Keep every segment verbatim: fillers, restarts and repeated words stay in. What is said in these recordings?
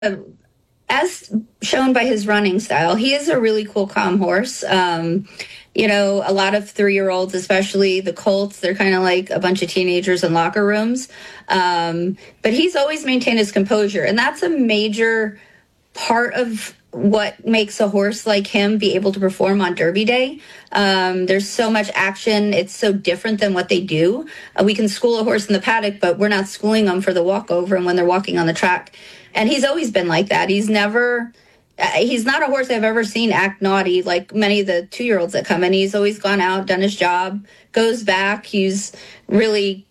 as shown by his running style, he is a really cool, calm horse. Um, you know, a lot of three-year-olds, especially the colts, they're kind of like a bunch of teenagers in locker rooms. Um, but he's always maintained his composure, and that's a major part of what makes a horse like him be able to perform on Derby Day. Um, there's so much action. It's so different than what they do. Uh, we can school a horse in the paddock, but we're not schooling them for the walkover and when they're walking on the track. And he's always been like that. He's never, uh, he's not a horse I've ever seen act naughty like many of the two-year-olds that come in. He's always gone out, done his job, goes back. He's really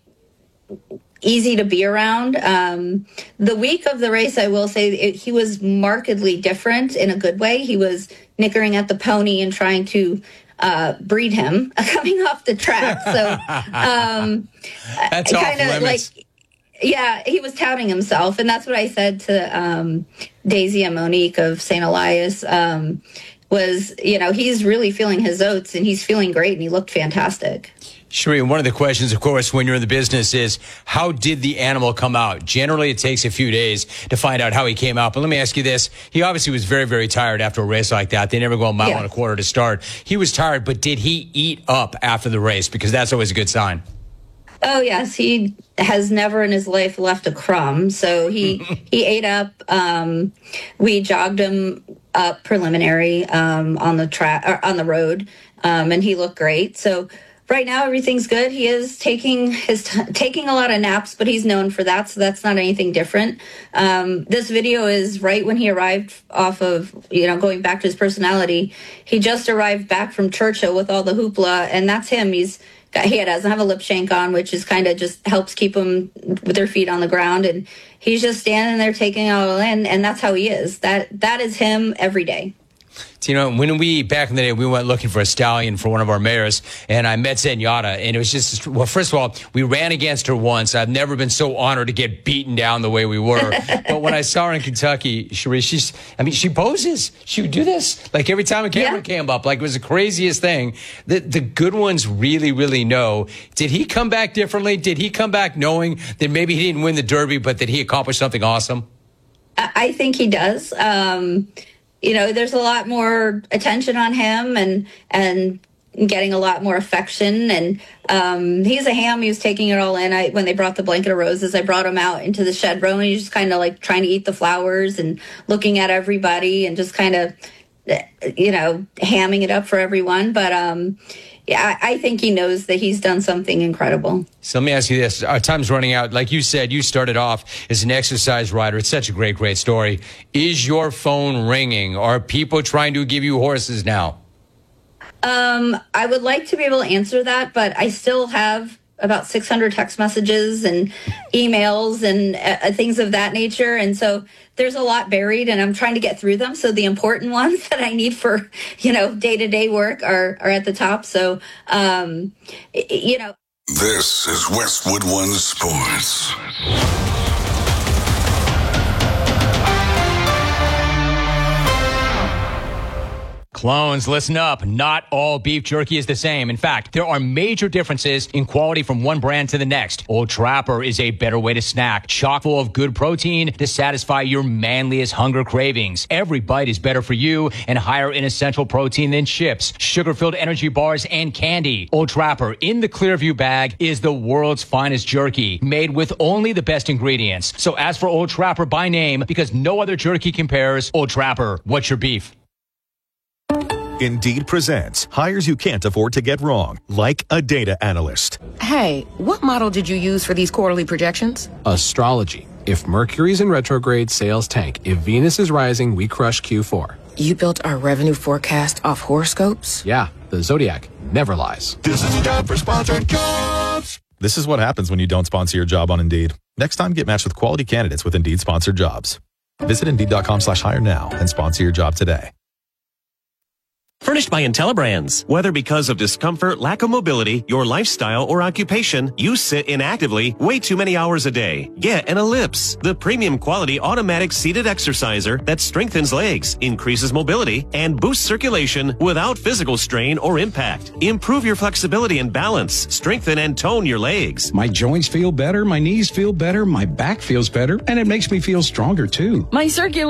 easy to be around. Um, the week of the race, I will say it, he was markedly different in a good way. He was nickering at the pony and trying to uh, breed him coming off the track. So um, that's off limits. Like, yeah, he was touting himself. And that's what I said to um, Daisy and Monique of Saint Elias um, was, you know, he's really feeling his oats and he's feeling great and he looked fantastic. Sheree, one of the questions, of course, when you're in the business is, how did the animal come out? Generally, it takes a few days to find out how he came out. But let me ask you this. He obviously was very, very tired after a race like that. They never go a mile yeah. and a quarter to start. He was tired, but did he eat up after the race? Because that's always a good sign. Oh, yes. He has never in his life left a crumb. So he, he ate up. Um, we jogged him up preliminary um, on the track or on the road, um, and he looked great. So right now, everything's good. He is taking his t- taking a lot of naps, but he's known for that, so that's not anything different. Um, this video is right when he arrived off of, you know, going back to his personality. He just arrived back from Churchill with all the hoopla, and that's him. He's got, he doesn't have a lip shank on, which is kind of just helps keep him with their feet on the ground, and he's just standing there taking it all in, and that's how he is. That that is him every day. You know, when we, back in the day, we went looking for a stallion for one of our mares, and I met Zenyatta, and it was just, well, first of all, we ran against her once. I've never been so honored to get beaten down the way we were. But when I saw her in Kentucky, Sheree, she's, I mean, she poses. She would do this, like every time a camera yeah. came up, like it was the craziest thing. The, the good ones really, really know. Did he come back differently? Did he come back knowing that maybe he didn't win the Derby, but that he accomplished something awesome? I think he does. Um, You know, there's a lot more attention on him and and getting a lot more affection. And um, he's a ham. He was taking it all in. I, when they brought the blanket of roses, I brought him out into the shed row, and he's just kind of like trying to eat the flowers and looking at everybody and just kind of, you know, hamming it up for everyone. But um, yeah, I, I think he knows that he's done something incredible. So let me ask you this. Our time's running out. Like you said, you started off as an exercise rider. It's such a great, great story. Is your phone ringing? Are people trying to give you horses now? Um, I would like to be able to answer that, but I still have about six hundred text messages and emails and uh, things of that nature. And so there's a lot buried, and I'm trying to get through them. So the important ones that I need for, you know, day-to-day work are, are at the top. So, um, you know. This is Westwood One Sports. Clones, listen up. Not all beef jerky is the same. In fact, there are major differences in quality from one brand to the next. Old Trapper is a better way to snack, chock full of good protein to satisfy your manliest hunger cravings. Every bite is better for you and higher in essential protein than chips, sugar-filled energy bars, and candy. Old Trapper in the Clearview bag is the world's finest jerky, made with only the best ingredients. So ask for Old Trapper by name, because no other jerky compares. Old Trapper, what's your beef? Indeed presents hires you can't afford to get wrong, like a data analyst. Hey, what model did you use for these quarterly projections? Astrology. If Mercury's in retrograde, sales tank. If Venus is rising, we crush Q four. You built our revenue forecast off horoscopes? Yeah, the Zodiac never lies. This is a job for sponsored jobs. This is what happens when you don't sponsor your job on Indeed. Next time, get matched with quality candidates with Indeed sponsored jobs. Visit Indeed.com slash hire now and sponsor your job today. Furnished by IntelliBrands. Whether because of discomfort, lack of mobility, your lifestyle, or occupation, you sit inactively way too many hours a day. Get an Ellipse, the premium quality automatic seated exerciser that strengthens legs, increases mobility, and boosts circulation without physical strain or impact. Improve your flexibility and balance. Strengthen and tone your legs. My joints feel better, my knees feel better, my back feels better, and it makes me feel stronger too. My circulation